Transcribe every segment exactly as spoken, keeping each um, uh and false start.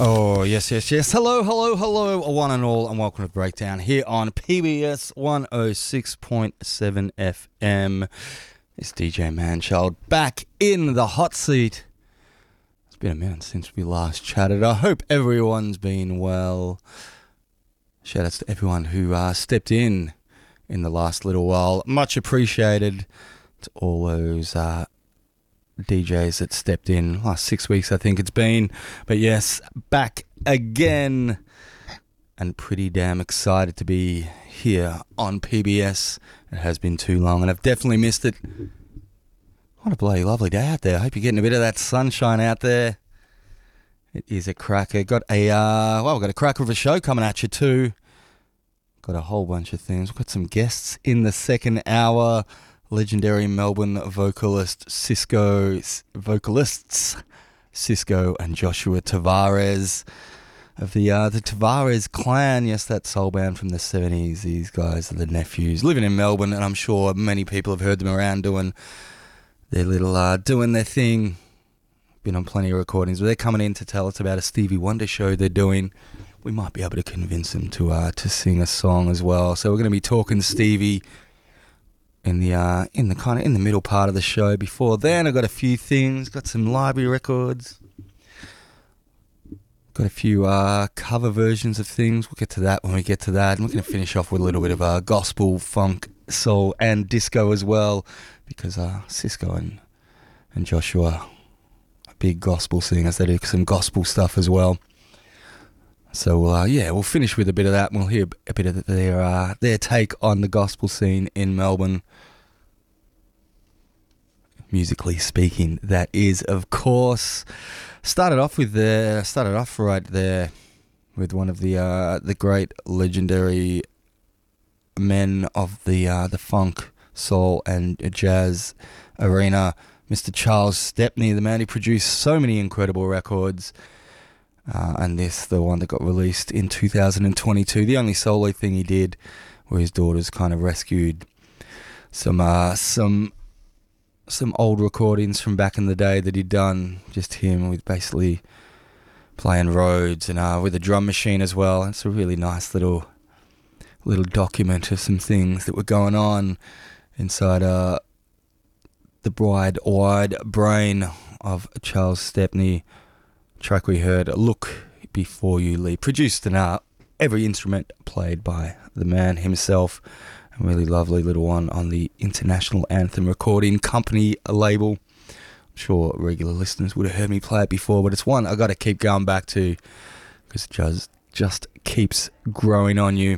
Oh, yes, yes, yes. Hello, hello, hello, one and all, and welcome to Breakdown here on P B S one oh six point seven F M. It's D J Manchild back in the hot seat. It's been a minute since we last chatted. I hope everyone's been well. Shout outs to everyone who uh, stepped in in the last little while. Much appreciated to all those uh, D Js that stepped in last six weeks I think it's been, but yes, back again and pretty damn excited to be here on P B S. It has been too long and I've definitely missed it. What a bloody lovely day out there. I hope you're getting a bit of that sunshine out there. It is a cracker. Got a uh, well, we've got a cracker of a show coming at you too. Got a whole bunch of things. We've got some guests in the second hour. Legendary Melbourne vocalist Cisco, vocalists Cisco and Joshua Tavares of the uh, the Tavares clan. Yes, that soul band from the seventies. These guys are the nephews living in Melbourne, and I'm sure many people have heard them around doing their little uh, doing their thing. Been on plenty of recordings, but they're coming in to tell us about a Stevie Wonder show they're doing. We might be able to convince them to uh, to sing a song as well. So we're going to be talking Stevie in the uh, in the kind of in the middle part of the show. Before then, I got a few things. Got some library records. Got a few uh, cover versions of things. We'll get to that when we get to that. And we're going to finish off with a little bit of uh, gospel, funk, soul, and disco as well, because uh, Cisco and and Joshua are big gospel singers. They do some gospel stuff as well. So uh, yeah, we'll finish with a bit of that, and we'll hear a bit of their uh, their take on the gospel scene in Melbourne. Musically speaking, that is, of course. Started off with the started off right there with one of the uh, the great legendary men of the uh, the funk, soul, and jazz arena, Mister Charles Stepney, the man who produced so many incredible records. Uh, and this, the one that got released in two thousand twenty-two, the only solo thing he did, where his daughters kind of rescued some uh, some some old recordings from back in the day that he'd done, just him with basically playing Rhodes and uh, with a drum machine as well. It's a really nice little little document of some things that were going on inside uh, the wide wide brain of Charles Stepney. Track we heard, Look Before You Leave, produced and uh, every instrument played by the man himself. A really lovely little one on the International Anthem Recording Company label. I'm sure regular listeners would have heard me play it before, but it's one I got to keep going back to because it just, just keeps growing on you.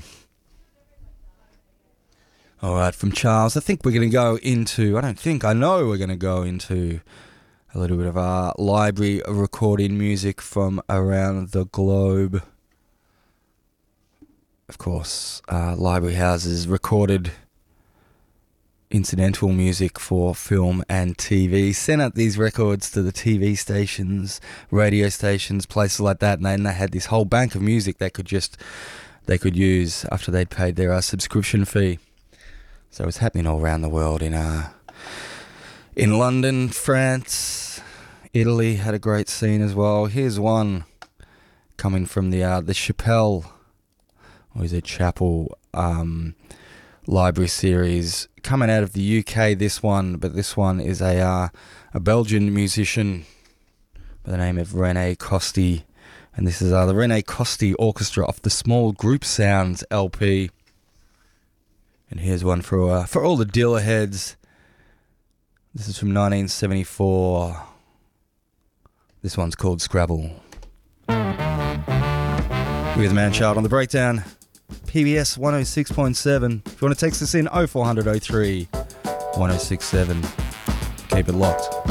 Alright, from Charles, I think we're going to go into, I don't think, I know we're going to go into a little bit of our library recording music from around the globe. Of course, uh, library houses recorded incidental music for film and T V. Sent out these records to the T V stations, radio stations, places like that, and then they had this whole bank of music they could just they could use after they'd paid their uh, subscription fee. So it's happening all around the world. In uh, in London, France, Italy had a great scene as well. Here's one coming from the uh, the Chapelle, or is it Chapel, um, library series, coming out of the U K, this one, but this one is a uh, a Belgian musician by the name of René Costi, and this is uh, the René Costi Orchestra off the Small Group Sounds L P. And here's one for uh, for all the dealer heads. This is from nineteen seventy-four. This one's called Scrabble. With Manchild on the Breakdown. P B S one oh six point seven. If you want to text us in, oh four hundred oh three one oh six seven. Keep it locked.